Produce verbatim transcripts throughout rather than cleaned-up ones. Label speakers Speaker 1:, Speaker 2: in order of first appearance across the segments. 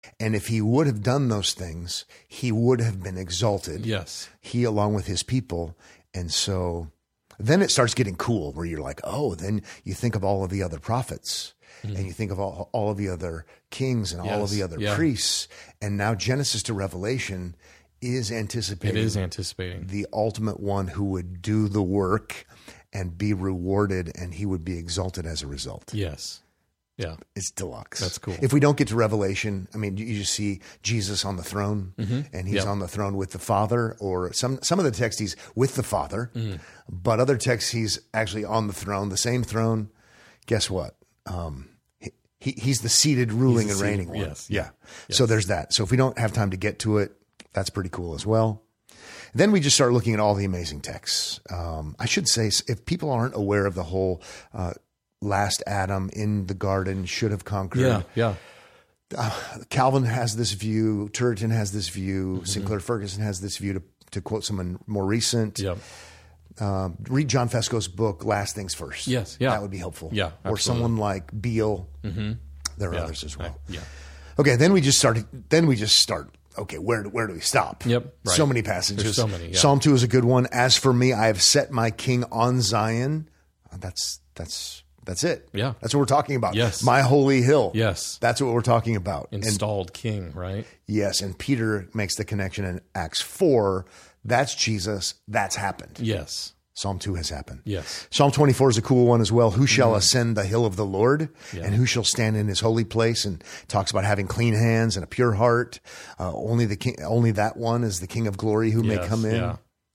Speaker 1: And if he would have done those things, he would have been exalted.
Speaker 2: Yes.
Speaker 1: He along with his people. And so then it starts getting cool where you're like, oh, then you think of all of the other prophets mm-hmm. and you think of all, all of the other kings and yes. all of the other yeah. priests. And now Genesis to Revelation is anticipating.
Speaker 2: It is anticipating
Speaker 1: the ultimate one who would do the work and be rewarded, and he would be exalted as a result.
Speaker 2: Yes. Yeah.
Speaker 1: It's deluxe.
Speaker 2: That's cool.
Speaker 1: If we don't get to Revelation, I mean, you just see Jesus on the throne mm-hmm. and he's yep. on the throne with the Father, or some, some of the texts he's with the Father, mm-hmm. but other texts he's actually on the throne, the same throne. Guess what? Um, he, he, he's the seated, ruling
Speaker 2: the
Speaker 1: and reigning
Speaker 2: seated,
Speaker 1: one.
Speaker 2: Yes.
Speaker 1: Yeah.
Speaker 2: Yes.
Speaker 1: So there's that. So if we don't have time to get to it, that's pretty cool as well. Then we just start looking at all the amazing texts. Um, I should say, if people aren't aware of the whole uh, last Adam in the garden should have conquered.
Speaker 2: Yeah, yeah.
Speaker 1: Uh, Calvin has this view. Turretin has this view. Mm-hmm. Sinclair Ferguson has this view. To, to quote someone more recent,
Speaker 2: yep.
Speaker 1: um, read John Fesco's book, Last Things First.
Speaker 2: Yes, yeah.
Speaker 1: That would be helpful.
Speaker 2: Yeah, absolutely.
Speaker 1: Or someone like Beale.
Speaker 2: Mm-hmm.
Speaker 1: There are
Speaker 2: yeah.
Speaker 1: others as well.
Speaker 2: I, yeah.
Speaker 1: Okay, then we just started. Then we just start. Okay, where where do we stop?
Speaker 2: Yep. Right.
Speaker 1: So many passages.
Speaker 2: There's so many. Yeah.
Speaker 1: Psalm two is a good one. As for me, I have set my king on Zion. That's that's that's it.
Speaker 2: Yeah.
Speaker 1: That's what we're talking about.
Speaker 2: Yes.
Speaker 1: My holy hill.
Speaker 2: Yes.
Speaker 1: That's what we're talking about.
Speaker 2: Installed
Speaker 1: and,
Speaker 2: king, right?
Speaker 1: Yes, and Peter makes the connection in Acts four. That's Jesus. That's happened.
Speaker 2: Yes.
Speaker 1: Psalm two has happened.
Speaker 2: Yes.
Speaker 1: Psalm twenty-four is a cool one as well. Who shall mm-hmm. ascend the hill of the Lord? Yeah. And who shall stand in his holy place? And talks about having clean hands and a pure heart. Uh, only the king, only that one is the King of glory who
Speaker 2: yes,
Speaker 1: may come in.
Speaker 2: Yeah.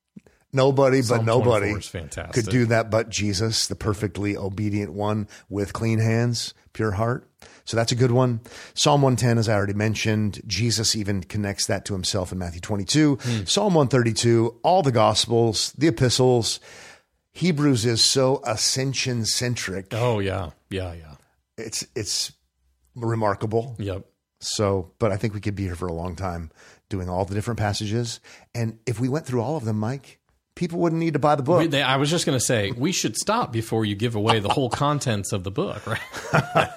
Speaker 1: Nobody
Speaker 2: Psalm
Speaker 1: but nobody
Speaker 2: fantastic.
Speaker 1: could do that but Jesus, the perfectly obedient one with clean hands, pure heart. So that's a good one. Psalm one ten, as I already mentioned, Jesus even connects that to himself in Matthew twenty-two. Mm. Psalm one thirty-two, all the Gospels, the epistles. Hebrews is so ascension centric.
Speaker 2: Oh yeah, yeah, yeah.
Speaker 1: It's it's remarkable.
Speaker 2: Yep.
Speaker 1: So, but I think we could be here for a long time doing all the different passages. And if we went through all of them, Mike, people wouldn't need to buy the book.
Speaker 2: We, they, I was just going to say, we should stop before you give away the whole contents of the book, right?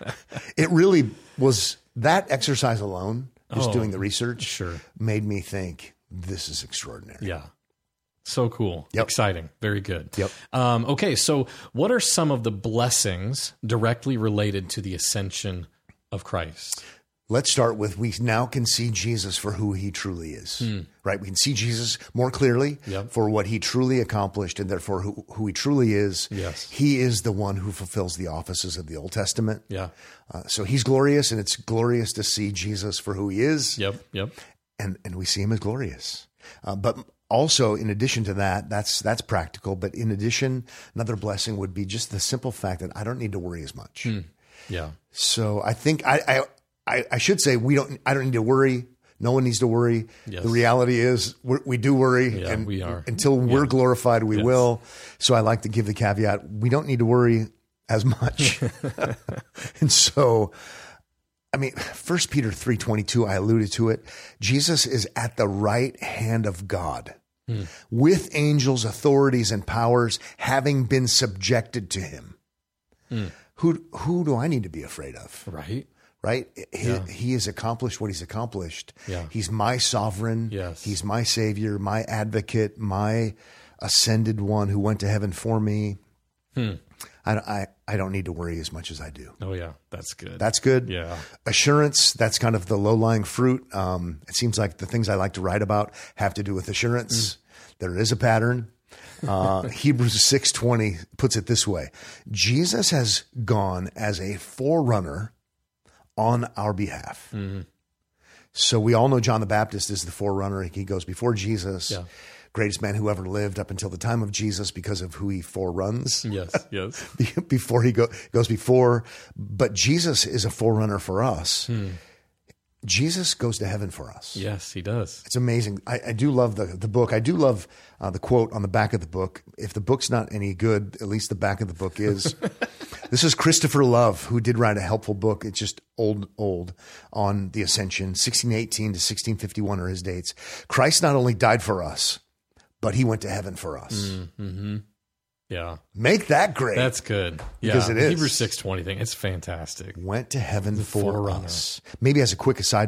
Speaker 1: It really was, that exercise alone, just
Speaker 2: oh,
Speaker 1: doing the research,
Speaker 2: sure.
Speaker 1: made me think this is extraordinary.
Speaker 2: Yeah. So cool.
Speaker 1: Yep.
Speaker 2: Exciting. Very good.
Speaker 1: Yep.
Speaker 2: Um, okay, so what are some of the blessings directly related to the ascension of Christ?
Speaker 1: Let's start with, we now can see Jesus for who he truly is, hmm. right? We can see Jesus more clearly
Speaker 2: yep.
Speaker 1: for what he truly accomplished and therefore who, who he truly is.
Speaker 2: Yes.
Speaker 1: He is the one who fulfills the offices of the Old Testament.
Speaker 2: Yeah.
Speaker 1: Uh, so he's glorious, and it's glorious to see Jesus for who he is.
Speaker 2: Yep. Yep.
Speaker 1: And, and we see him as glorious. Uh, but also, in addition to that, that's, that's practical. But in addition, another blessing would be just the simple fact that I don't need to worry as much.
Speaker 2: Hmm. Yeah.
Speaker 1: So I think I, I, I, I should say we don't. I don't need to worry. No one needs to worry.
Speaker 2: Yes.
Speaker 1: The reality is we're, we do worry,
Speaker 2: yeah,
Speaker 1: and
Speaker 2: we are.
Speaker 1: Until we're
Speaker 2: yeah.
Speaker 1: glorified, we
Speaker 2: yes.
Speaker 1: will. So I like to give the caveat: we don't need to worry as much. And so, I mean, First Peter three twenty-two. I alluded to it. Jesus is at the right hand of God, hmm. with angels, authorities, and powers having been subjected to him. Hmm. Who who do I need to be afraid of?
Speaker 2: Right.
Speaker 1: Right? He,
Speaker 2: Yeah.
Speaker 1: he has accomplished what he's accomplished.
Speaker 2: Yeah.
Speaker 1: He's my sovereign.
Speaker 2: Yes.
Speaker 1: He's my savior, my advocate, my ascended one who went to heaven for me.
Speaker 2: Hmm.
Speaker 1: I, I, I don't need to worry as much as I do.
Speaker 2: Oh, yeah. That's good.
Speaker 1: That's good.
Speaker 2: Yeah.
Speaker 1: Assurance, that's kind of the low-lying fruit. Um, it seems like the things I like to write about have to do with assurance. Mm. There is a pattern. Uh, Hebrews six twenty puts it this way. Jesus has gone as a forerunner on our behalf. Mm-hmm. So we all know John the Baptist is the forerunner. He goes before Jesus,
Speaker 2: yeah.
Speaker 1: greatest man who ever lived up until the time of Jesus because of who he foreruns.
Speaker 2: Yes, yes.
Speaker 1: Before he go, goes before. But Jesus is a forerunner for us. Hmm. Jesus goes to heaven for us.
Speaker 2: Yes, he does.
Speaker 1: It's amazing. I, I do love the, the book. I do love uh, the quote on the back of the book. If the book's not any good, at least the back of the book is. This is Christopher Love, who did write a helpful book. It's just old, old on the ascension. sixteen eighteen to sixteen fifty-one are his dates. Christ not only died for us, but he went to heaven for us.
Speaker 2: Mm-hmm. Yeah.
Speaker 1: Make that great.
Speaker 2: That's good. Yeah.
Speaker 1: Because it is.
Speaker 2: Hebrews six twenty thing. It's fantastic.
Speaker 1: Went to heaven for
Speaker 2: forerunner.
Speaker 1: us. Maybe as a quick aside,